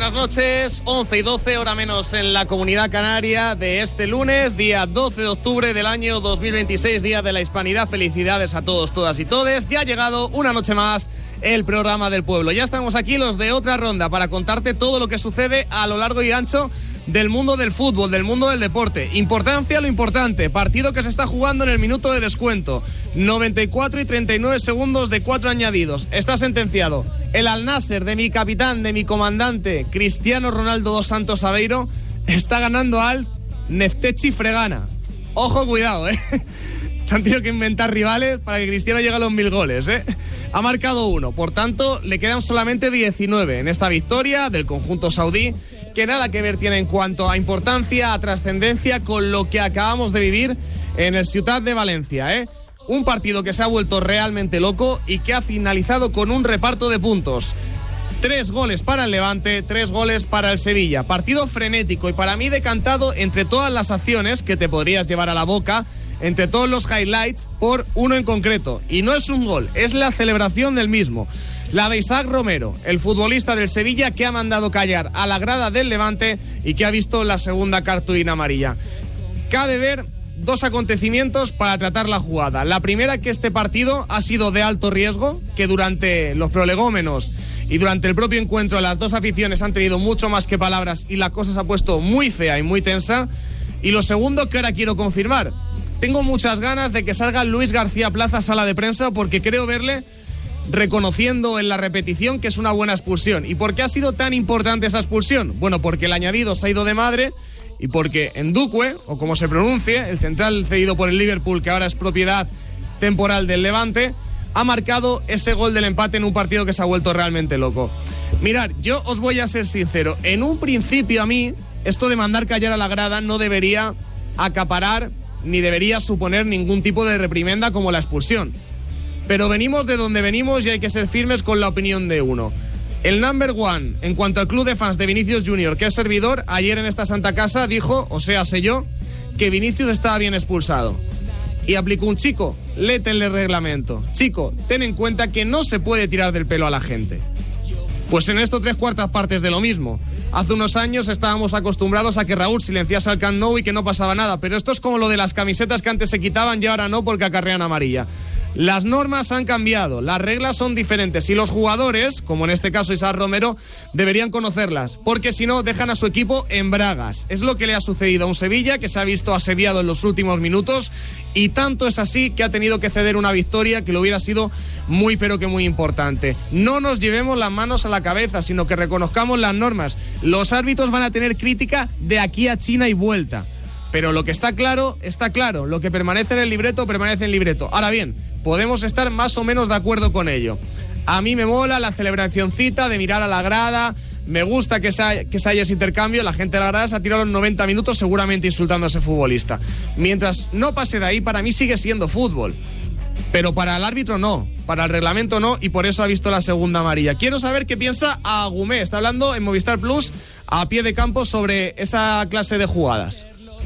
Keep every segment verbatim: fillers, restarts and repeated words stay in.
buenas noches. once y doce, hora menos en la Comunidad Canaria de este lunes, día doce de octubre del año dos mil veintiséis, día de la Hispanidad. Felicidades a todos, todas y todes. Ya ha llegado una noche más el programa del pueblo. Ya estamos aquí los de Otra Ronda para contarte todo lo que sucede a lo largo y ancho del mundo del fútbol, del mundo del deporte. Importancia lo importante, partido que se está jugando en el minuto de descuento, noventa y cuatro y treinta y nueve segundos de cuatro añadidos. Está sentenciado. El Al-Nasser de mi capitán, de mi comandante, Cristiano Ronaldo dos Santos Aveiro, está ganando al Neftechi Fregana. Ojo, cuidado, eh. Se han tenido que inventar rivales para que Cristiano llegue a los mil goles, eh. Ha marcado uno, por tanto, le quedan solamente diecinueve en esta victoria del conjunto saudí, que nada que ver tiene en cuanto a importancia, a trascendencia con lo que acabamos de vivir en el Ciutat de Valencia, ¿eh? Un partido que se ha vuelto realmente loco y que ha finalizado con un reparto de puntos. Tres goles para el Levante, tres goles para el Sevilla. Partido frenético y para mí decantado entre todas las acciones que te podrías llevar a la boca, entre todos los highlights, por uno en concreto. Y no es un gol, es la celebración del mismo. La de Isaac Romero, el futbolista del Sevilla que ha mandado callar a la grada del Levante y que ha visto la segunda cartulina amarilla. Cabe ver dos acontecimientos para tratar la jugada. La primera, que este partido ha sido de alto riesgo, que durante los prolegómenos y durante el propio encuentro las dos aficiones han tenido mucho más que palabras y la cosa se ha puesto muy fea y muy tensa. Y lo segundo, que ahora quiero confirmar. Tengo muchas ganas de que salga Luis García Plaza a sala de prensa, porque creo verle reconociendo en la repetición que es una buena expulsión. ¿Y por qué ha sido tan importante esa expulsión? Bueno, porque el añadido se ha ido de madre y porque Ndukwe, o como se pronuncie, el central cedido por el Liverpool, que ahora es propiedad temporal del Levante, ha marcado ese gol del empate en un partido que se ha vuelto realmente loco. Mirad, yo os voy a ser sincero, en un principio a mí esto de mandar callar a la grada no debería acaparar ni debería suponer ningún tipo de reprimenda como la expulsión. Pero venimos de donde venimos y hay que ser firmes con la opinión de uno. El number one en cuanto al club de fans de Vinicius Junior, que es servidor, ayer en esta santa casa dijo, o sea, sé yo, que Vinicius estaba bien expulsado. Y aplicó un chico, léete el reglamento. Chico, ten en cuenta que no se puede tirar del pelo a la gente. Pues en esto tres cuartas partes de lo mismo. Hace unos años estábamos acostumbrados a que Raúl silenciase al Camp Nou y que no pasaba nada, pero esto es como lo de las camisetas que antes se quitaban y ahora no porque acarrean amarilla. Las normas han cambiado, las reglas son diferentes y los jugadores, como en este caso Isaac Romero, deberían conocerlas, porque si no dejan a su equipo en bragas. Es lo que le ha sucedido a un Sevilla que se ha visto asediado en los últimos minutos y tanto es así que ha tenido que ceder una victoria que le hubiera sido muy pero que muy importante. No nos llevemos las manos a la cabeza, sino que reconozcamos las normas. Los árbitros van a tener crítica de aquí a China y vuelta. Pero lo que está claro, está claro. Lo que permanece en el libreto, permanece en el libreto. Ahora bien, podemos estar más o menos de acuerdo con ello. A mí me mola la celebracioncita de mirar a la grada. Me gusta que se, que se haya ese intercambio. La gente de la grada se ha tirado los noventa minutos seguramente insultando a ese futbolista. Mientras no pase de ahí, para mí sigue siendo fútbol. Pero para el árbitro no, para el reglamento no, y por eso ha visto la segunda amarilla. Quiero saber qué piensa Agumé. Está hablando en Movistar Plus a pie de campo sobre esa clase de jugadas.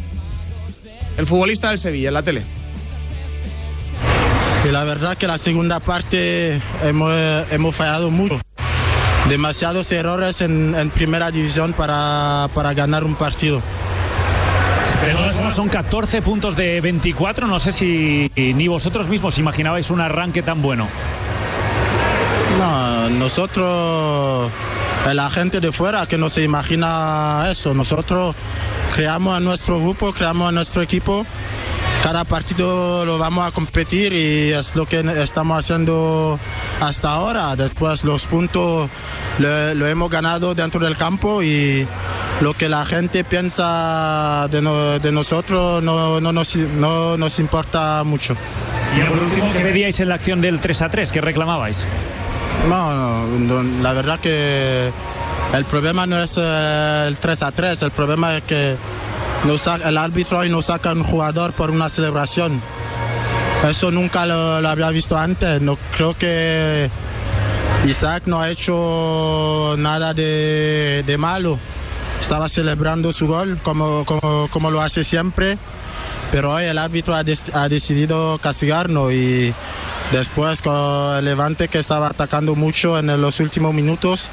El futbolista del Sevilla, en la tele. Y la verdad que la segunda parte hemos, hemos fallado mucho. Demasiados errores en, en primera división para, para ganar un partido. Pero son catorce puntos de veinticuatro. No sé si ni vosotros mismos imaginabais un arranque tan bueno. No, nosotros, la gente de fuera que no se imagina eso. Nosotros creamos a nuestro grupo, creamos a nuestro equipo. Cada partido lo vamos a competir y es lo que estamos haciendo hasta ahora. Después los puntos lo, lo hemos ganado dentro del campo y lo que la gente piensa de, no, de nosotros no, no, nos, no nos importa mucho. Y por último, ¿qué veíais en la acción del tres a tres? ¿Qué reclamabais? No, no, no, la verdad que el problema no es el tres a tres, el problema es que nos saca, el árbitro hoy nos saca un jugador por una celebración. Eso nunca lo, lo había visto antes. No creo que Isaac no ha hecho nada de, de malo. Estaba celebrando su gol como, como, como lo hace siempre, pero hoy el árbitro ha, des, ha decidido castigarnos y después con el Levante que estaba atacando mucho en los últimos minutos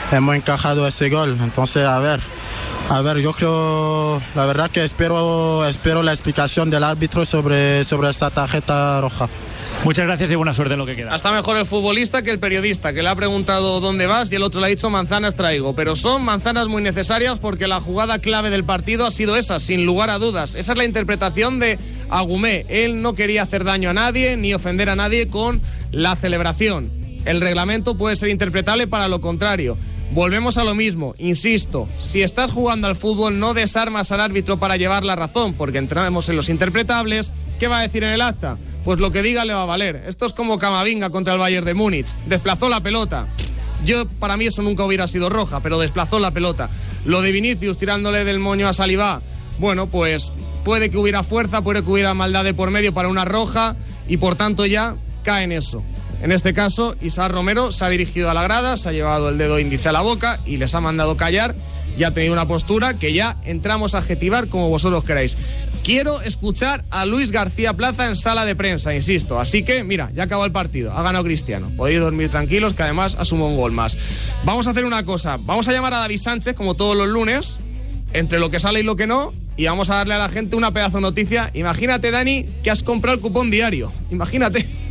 hemos encajado ese gol. Entonces, a ver, a ver, yo creo, la verdad que espero, espero la explicación del árbitro sobre, sobre esta tarjeta roja. Muchas gracias y buena suerte en lo que queda. Hasta mejor el futbolista que el periodista, que le ha preguntado dónde vas y el otro le ha dicho manzanas traigo. Pero son manzanas muy necesarias porque la jugada clave del partido ha sido esa, sin lugar a dudas. Esa es la interpretación de Agumé. Él no quería hacer daño a nadie ni ofender a nadie con la celebración. El reglamento puede ser interpretable para lo contrario. Volvemos a lo mismo, insisto, si estás jugando al fútbol no desarmas al árbitro para llevar la razón, porque entramos en los interpretables. ¿Qué va a decir en el acta? Pues lo que diga le va a valer. Esto es como Camavinga contra el Bayern de Múnich. Desplazó la pelota. Yo, para mí eso nunca hubiera sido roja, pero desplazó la pelota. Lo de Vinicius tirándole del moño a Saliba, bueno, pues puede que hubiera fuerza, puede que hubiera maldad de por medio para una roja y por tanto ya cae en eso. En este caso, Isaac Romero se ha dirigido a la grada, se ha llevado el dedo índice a la boca y les ha mandado callar y ha tenido una postura que ya entramos a adjetivar como vosotros queráis. Quiero escuchar a Luis García Plaza en sala de prensa, insisto. Así que, mira, ya acabó el partido, ha ganado Cristiano. Podéis dormir tranquilos, que además asuma un gol más. Vamos a hacer una cosa, vamos a llamar a David Sánchez, como todos los lunes, entre lo que sale y lo que no, y vamos a darle a la gente una pedazo de noticia. Imagínate, Dani, que has comprado el cupón diario. Imagínate.